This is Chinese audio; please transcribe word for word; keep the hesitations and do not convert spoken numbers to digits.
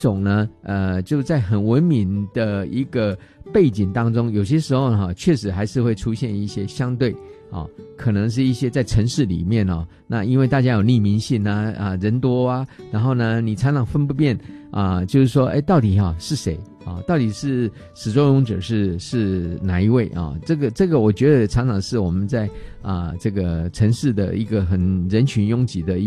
种呢，呃，就在很文明的一个背景当中，有些时候哈，确实还是会出现一些相对啊，可能是一些在城市里面哦，那因为大家有匿名性啊，啊人多啊，然后呢，你常常分不辨啊，就是说，哎，到底哈是谁啊？到底是始作俑者是是哪一位啊？这个这个，我觉得常常是我们在啊这个城市的一个很人群拥挤的一